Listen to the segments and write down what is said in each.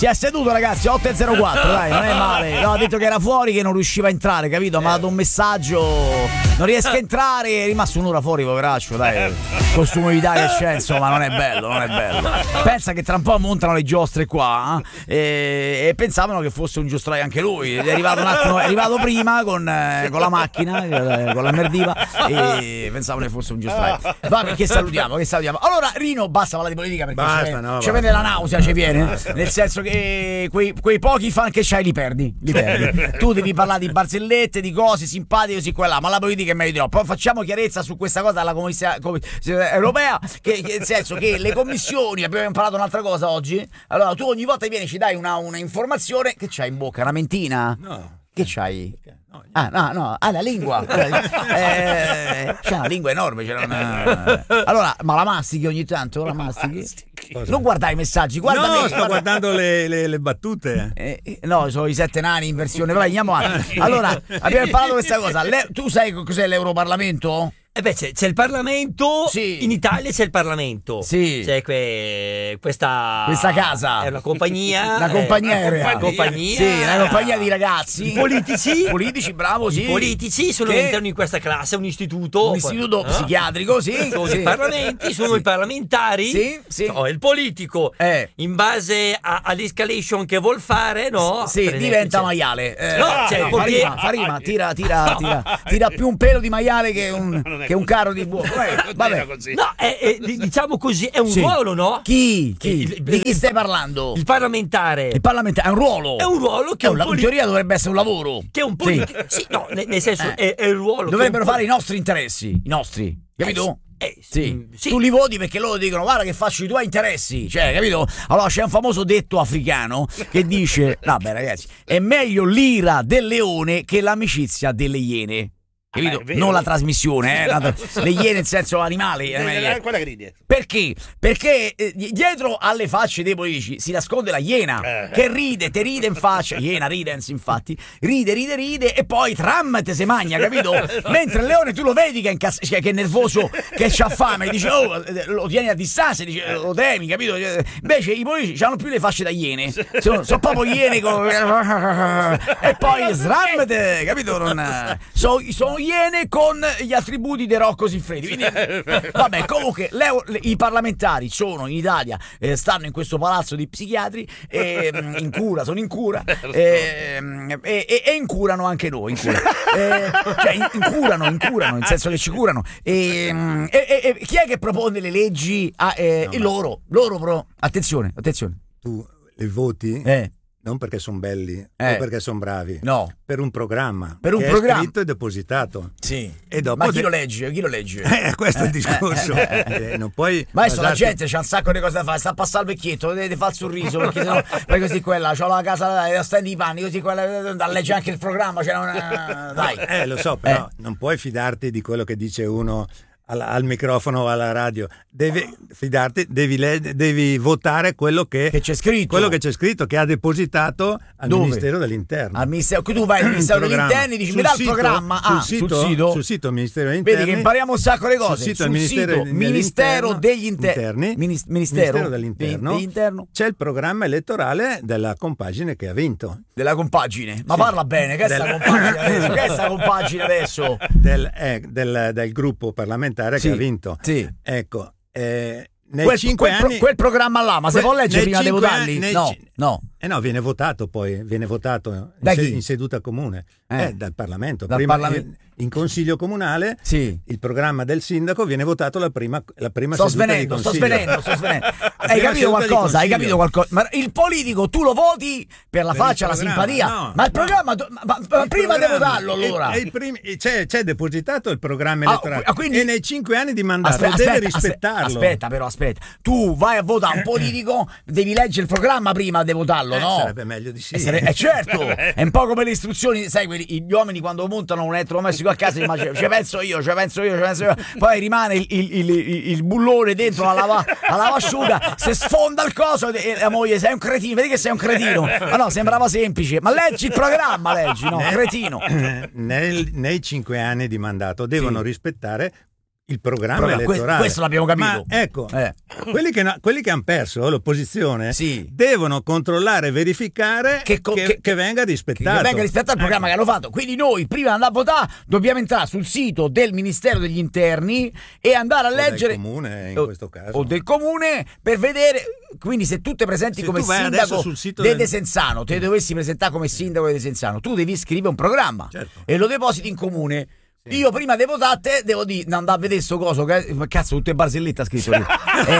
Si è seduto, ragazzi, 8:04, dai, non è male. No, ha detto che era fuori, che non riusciva a entrare, capito? Mi ha dato un messaggio, non riesco a entrare, è rimasto un'ora fuori, poveraccio, dai. Costume di Italia c'è, insomma, non è bello, non è bello. Pensa che tra un po' montano le giostre qua, e pensavano che fosse un giostraio anche lui. È arrivato un attimo, è arrivato prima con la macchina, con la merdiva, e pensavano che fosse un giostraio. Va, perché salutiamo, Allora, Rino, basta parlare di politica perché ci viene la nausea, ci viene, nel senso che quei pochi fan che c'hai li perdi. Tu devi parlare di barzellette, di cose simpatiche così qua là, ma la politica è meglio di no. Poi facciamo chiarezza su questa cosa dalla Commissione europea, che nel senso che le commissioni, abbiamo imparato un'altra cosa oggi. Allora tu ogni volta vieni, ci dai una informazione. Che c'hai in bocca? Una mentina? No. Che c'hai? No, la lingua. C'è una lingua enorme. Allora, ma la mastichi ogni tanto? La mastichi? Non guardare i messaggi, guarda me. Sto guardando le battute. No, sono i 7 nani in versione. Vai, andiamo avanti. Allora, abbiamo imparato questa cosa. Tu sai cos'è l'Europarlamento? C'è il Parlamento, sì. In Italia c'è il Parlamento, sì. C'è questa casa, è una compagnia, una compagnia aerea, compagnia, sì, una compagnia di ragazzi politici, bravo, sì. I politici sono all'interno di questa classe, un istituto psichiatrico, sì. Sono i parlamenti, sono i parlamentari, sì. Il politico, in base all'escalation che vuol fare, diventa maiale. Fa rima, tira più un pelo di maiale che un carro di buono. Vabbè. No, diciamo così, è un ruolo, no? Chi? Di chi stai parlando? Il parlamentare. Il parlamentare è un ruolo. È un ruolo che in teoria dovrebbe essere un lavoro. Che è un politico. Sì, no, nel senso è il ruolo. Dovrebbero fare i nostri interessi, i nostri, capito? Sì. Tu li voti perché loro dicono guarda che faccio i tuoi interessi, cioè, capito? Allora c'è un famoso detto africano che dice vabbè ragazzi, è meglio l'ira del leone che l'amicizia delle iene. Capito? Non la trasmissione, le iene nel senso animali. Quella che ride. Perché? Perché dietro alle facce dei politici si nasconde la iena che ti ride in faccia. Iena ridens, infatti, ride e poi tram te se magna, capito? Mentre il leone tu lo vedi che è nervoso, che c'ha fame, dice lo tieni a distanza, dice lo temi, capito? Invece i politici hanno più le facce da iene, sono proprio iene e poi srammete, capito? Sono iene con gli attributi di Rocco Siffredi. Quindi, vabbè, comunque i parlamentari sono in Italia, stanno in questo palazzo di psichiatri, sono in cura e incurano anche noi. Incurano, nel senso che ci curano. E chi è che propone le leggi? Loro però. Attenzione. Tu le voti? Non perché sono belli o perché sono bravi, no, per un programma che è scritto e depositato. Sì. E dopo ma chi lo legge? Questo è il discorso. Non puoi. Ma adesso la gente c'ha un sacco di cose da fare, sta a passare il vecchietto, deve fare il sorriso, perché sennò poi così quella, c'ho la casa, stendi i panni, così quella da legge anche il programma, dai. Lo so, però non puoi fidarti di quello che dice uno al microfono o alla radio. Devi fidarti, devi votare quello che c'è scritto, che ha depositato al Ministero dell'Interno. Al Ministero, tu vai al Ministero dell'Interno e dici mi dà il programma sul sito Ministero dell'Interno. Vedi che impariamo un sacco di cose. Sul sito Ministero degli Interni. Ministero dell'Interno. C'è il programma elettorale della compagine che ha vinto. Della compagine? Ma parla bene, che è sta compagine adesso? Che è sta compagine adesso? Del gruppo parlamentare che ha vinto. Sì. Ecco, nei 5 anni quel programma là, ma se può leggere prima di votarli? No. Viene votato in seduta comune dal Parlamento. In consiglio comunale il programma del sindaco viene votato la prima seduta di consiglio. Sto svenendo. Hai capito qualcosa? Ma il politico tu lo voti per la faccia, la simpatia, no, ma il programma prima devo votarlo allora. C'è depositato il programma elettorale e nei 5 anni di mandato deve rispettarlo. Aspetta. Tu vai a votare un politico, devi leggere il programma prima di votarlo, no? Sarebbe meglio di sì. Certo, è un po' come le istruzioni, sai, gli uomini quando montano un elettrodomestico a casa immagino, ci penso io, poi rimane il bullone dentro la lavasciuga, se sfonda il coso e la moglie sei un cretino, vedi che sei un cretino. Ma no, sembrava semplice, ma leggi il programma, cretino. Nei 5 anni di mandato devono rispettare il programma elettorale. Questo l'abbiamo capito. Ma ecco, quelli che hanno perso l'opposizione devono controllare e verificare che venga rispettato. Che venga rispettato il programma che hanno fatto. Quindi noi, prima di andare a votare, dobbiamo entrare sul sito del Ministero degli Interni e andare a leggere... del comune, in questo caso. O del comune, per vedere... Quindi se tu ti presenti come sindaco di Desenzano, te dovessi presentare come sindaco di Desenzano, tu devi scrivere un programma e lo depositi in comune. Sì. Io prima di votare devo dire andare a vedere sto coso cazzo, tutte barzellette ha scritto lì.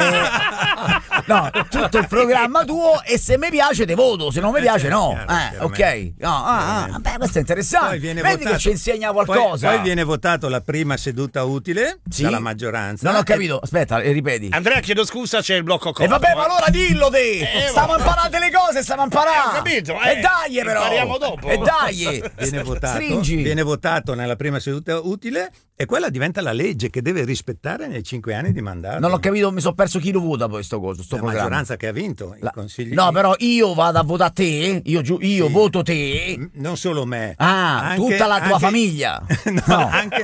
No, tutto il programma tuo, e se mi piace te voto, se non mi piace no. Ok. Beh, questo è interessante. Vedi che ci insegna qualcosa. Poi viene votato la prima seduta utile dalla maggioranza. Non ho capito, aspetta, ripeti. Andrea, chiedo scusa, c'è il blocco corto. E vabbè, ma allora dillo te. Stiamo imparando le cose, stiamo imparando. Ho capito. E dai però. Impariamo dopo. E dai. Viene votato nella prima seduta utile e quella diventa la legge che deve rispettare nei 5 anni di mandato. Non ho capito, mi sono perso chi lo vota poi sto coso, sto programma. La maggioranza che ha vinto i consigli. No, però io vado a votare te, io voto te. Non solo me. Tutta la tua famiglia. Anche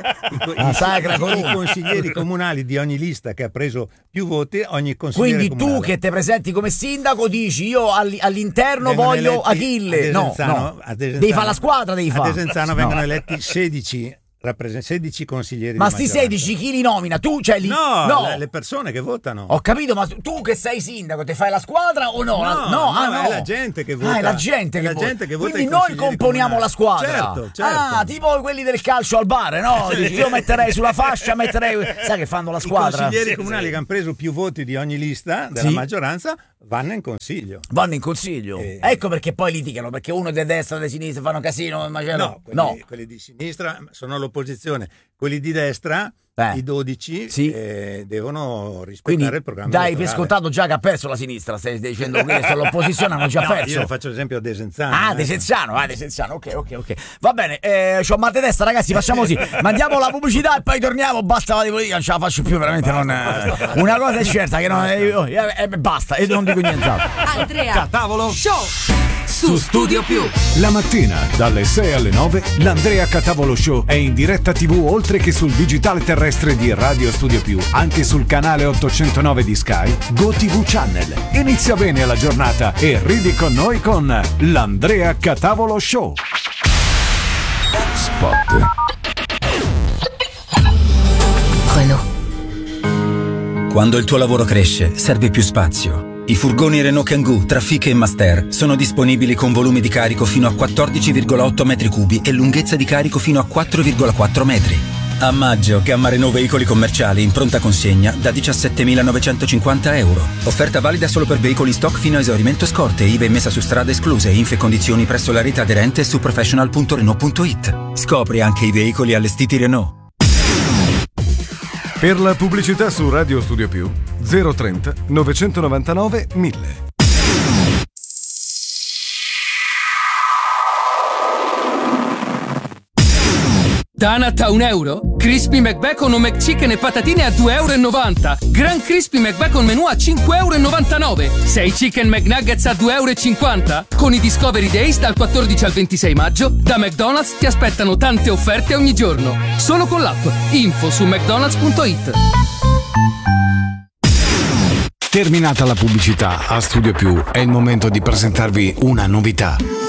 i consiglieri comunali di ogni lista che ha preso più voti, ogni consigliere Quindi comunale. tu che ti presenti come sindaco dici io all'interno voglio Achille. No. Devi fare la squadra, devi fare. A Desenzano vengono eletti 16 consiglieri. Ma sti 16 chi li nomina? Tu c'hai lì? No, le persone che votano. Ho capito, ma tu che sei sindaco ti fai la squadra o no? No, è la gente che vota. È la gente che vota. Quindi noi componiamo comunali. la squadra. Certo. Tipo quelli del calcio al bar, no? Io metterei sulla fascia, sai che fanno la squadra. I consiglieri comunali che hanno preso più voti di ogni lista della maggioranza vanno in consiglio. Ecco perché poi litigano, perché uno di destra e di sinistra fanno casino. No, quelli di sinistra sono l'opposizione, quelli di destra, i 12, devono rispettare il programma dai elettorale. Per scontato già che ha perso la sinistra, stai dicendo che l'opposizione hanno già perso. Io faccio l'esempio a Desenzano. Desenzano, ok. Va bene, c'ho mal di testa, ragazzi, facciamo così. Mandiamo la pubblicità e poi torniamo. Basta la politica, non ce la faccio più, veramente. Una cosa è certa, che basta, e non dico nient'altro. Andrea Catavolo Show su Studio Più. La mattina dalle 6 alle 9 l'Andrea Catavolo Show è in diretta TV, oltre che sul digitale terrestre di Radio Studio Più, anche sul canale 809 di Sky, GoTV Channel. Inizia bene la giornata e ridi con noi con l'Andrea Catavolo Show. Spot. Quando il tuo lavoro cresce, serve più spazio. I furgoni Renault Kangoo, Trafic e Master sono disponibili con volumi di carico fino a 14,8 metri cubi e lunghezza di carico fino a 4,4 metri. A maggio, Gamma Renault Veicoli Commerciali in pronta consegna da 17.950 euro. Offerta valida solo per veicoli in stock fino a esaurimento scorte, IVA e messa su strada escluse, info e condizioni presso la rete aderente su professional.renault.it. Scopri anche i veicoli allestiti Renault. Per la pubblicità su Radio Studio Più 030 999 1000. Donut a €1? Crispy McBacon o McChicken e patatine a €2,90. Gran Crispy McBacon menù a €5,99. 6 Chicken McNuggets a €2,50. Con i Discovery Days dal 14 al 26 maggio, da McDonald's ti aspettano tante offerte ogni giorno. Solo con l'app. Info su mcdonalds.it. Terminata la pubblicità, a Studio Più è il momento di presentarvi una novità.